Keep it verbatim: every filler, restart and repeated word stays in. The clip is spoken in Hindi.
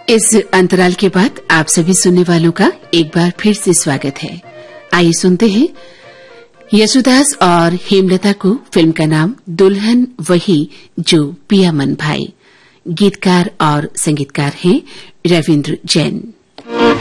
इस अंतराल के बाद आप सभी सुनने वालों का एक बार फिर से स्वागत है। आइए सुनते हैं यशुदास और हेमलता को फिल्म का नाम दुल्हन वही जो पिया मन भाई। गीतकार और संगीतकार हैं रविंद्र जैन।